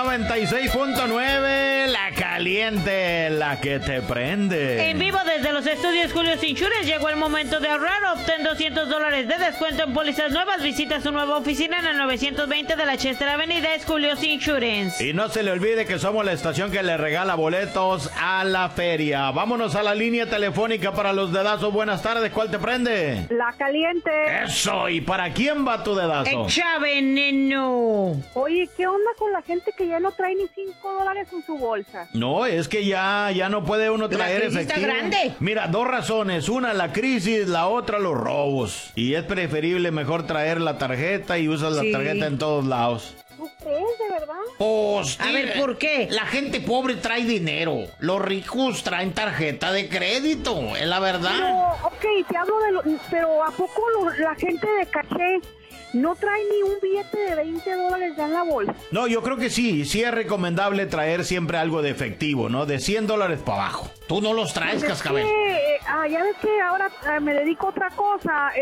96.9, la caliente, la que te prende. En vivo desde los estudios Julio Insurance llegó el momento de ahorrar. Obtén $200 de descuento en pólizas nuevas. Visita su nueva oficina en el 920 de la Chester Avenida. Es Julio Insurance. Y no se le olvide que somos la estación que le regala boletos a la feria. Vámonos a la línea telefónica para los dedazos. Buenas tardes, ¿cuál te prende? La caliente. Eso, ¿y para quién va tu dedazo? ¡Echa veneno! Oye, ¿qué onda con la gente que ya no trae ni $5 en su bolsa? No, es que ya no puede uno traer crisis efectivo. está grande. Mira, dos razones. Una, la crisis, la otra, los robos. Y es preferible mejor traer la tarjeta y usas la tarjeta en todos lados. ¿Tú crees, de verdad? Pues, A ver, ¿por qué? La gente pobre trae dinero. Los ricos traen tarjeta de crédito, es la verdad. No, ok, te hablo pero ¿a poco la gente de caché no trae ni un billete de $20 ya en la bolsa? No, yo creo que sí es recomendable traer siempre algo de efectivo, ¿no? De $100 para abajo. Tú no los traes, cascabel. Ya ves que ahora me dedico a otra cosa,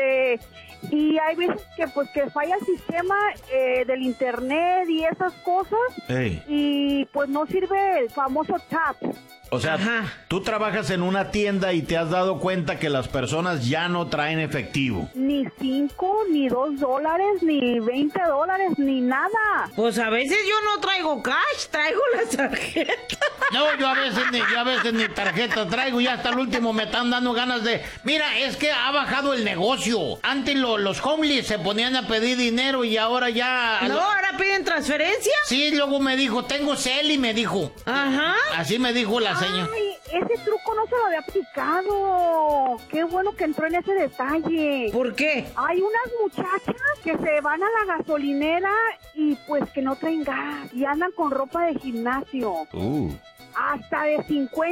y hay veces que falla el sistema del internet y esas cosas. Ey. Y pues no sirve el famoso tap. O sea, tú trabajas en una tienda y te has dado cuenta que las personas ya no traen efectivo. Ni 5, ni $2, ni $20, ni nada. Pues a veces yo no traigo cash, traigo la tarjeta. No, yo a veces ni tarjeta traigo y hasta el último me están dando ganas de... Mira, es que ha bajado el negocio. Antes los homeless se ponían a pedir dinero y ahora ya... No, ahora piden transferencia. Sí, luego me dijo, tengo Celi, me dijo. Ajá. Así me dijo la señora. Ay, ese truco no se lo había aplicado. Qué bueno que entró en ese detalle. ¿Por qué? Hay unas muchachas que se van a la gasolinera y pues que no traen gas y andan con ropa de gimnasio. Hasta de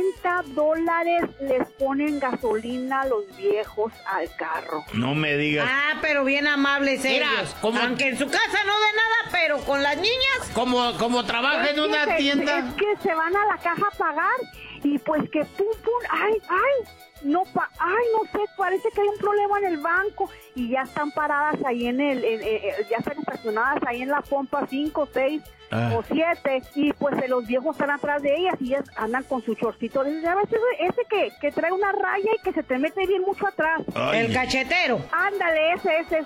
$50 les ponen gasolina a los viejos al carro. No me digas. Ah, pero bien amables ellos. Mira, aunque en su casa no de nada, pero con las niñas. Como trabaja en una tienda. Es que se van a la caja a pagar y pues que pum, no sé, parece que hay un problema en el banco y ya están paradas ahí ya están estacionadas ahí en la pompa 5, 6 o 7 y pues los viejos están atrás de ellas y ellas andan con su chorcito. ¿Sabes ese que trae una raya y que se te mete bien mucho atrás? Ay. El cachetero. Ándale, ese.